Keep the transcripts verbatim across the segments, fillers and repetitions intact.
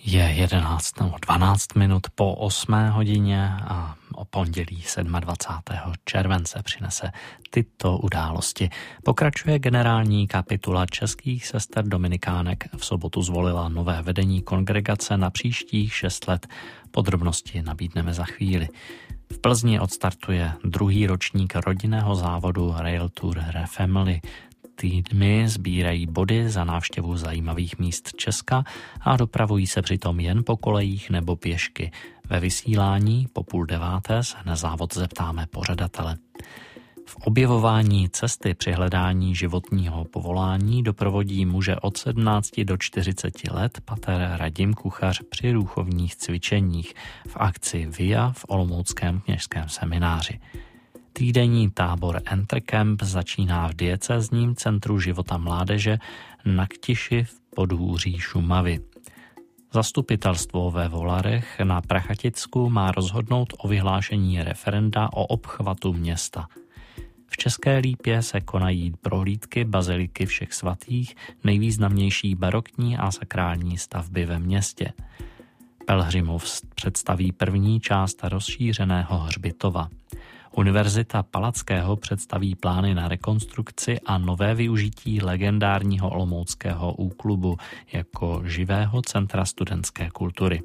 Je jedenáct nebo dvanáct minut po osmé hodině a o pondělí dvacátého sedmého července přinese tyto události. Pokračuje generální kapitula českých sester dominikánek. V sobotu zvolila nové vedení kongregace na příštích šest let. Podrobnosti nabídneme za chvíli. V Plzni odstartuje druhý ročník rodinného závodu Rail Tour Refamily. Týdny sbírají body za návštěvu zajímavých míst Česka a dopravují se přitom jen po kolejích nebo pěšky. Ve vysílání po půl deváté se na závod zeptáme pořadatele. V objevování cesty při hledání životního povolání doprovodí muže od sedmnácti do čtyřiceti let pater Radim Kuchař při duchovních cvičeních v akci Via v olomouckém kněžském semináři. Týdenní tábor Entercamp začíná v diecézním centru života mládeže na Ktiši v podhůří Šumavy. Zastupitelstvo ve Volarech na Prachaticku má rozhodnout o vyhlášení referenda o obchvatu města. V České Lípě se konají prohlídky baziliky Všech svatých, nejvýznamnější barokní a sakrální stavby ve městě. Pelhřimov představí první část rozšířeného hřbitova. Univerzita Palackého představí plány na rekonstrukci a nové využití legendárního olomouckého úklubu jako živého centra studentské kultury.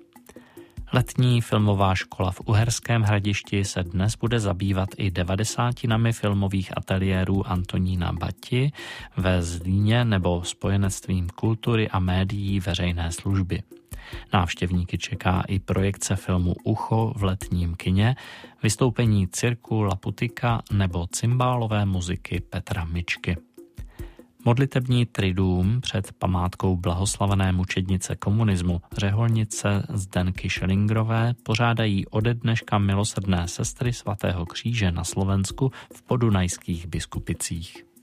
Letní filmová škola v Uherském Hradišti se dnes bude zabývat i devadesátinami filmových ateliérů Antonína Bati ve Zlíně nebo spojenectvím kultury a médií veřejné služby. Návštěvníky čeká i projekce filmu Ucho v letním kině, vystoupení cirku Laputika nebo cymbálové muziky Petra Mičky. Modlitební triduum před památkou blahoslavené mučednice komunismu řeholnice Zdenky Šelingrové pořádají ode dneška milosrdné sestry svatého kříže na Slovensku v Podunajských Biskupicích.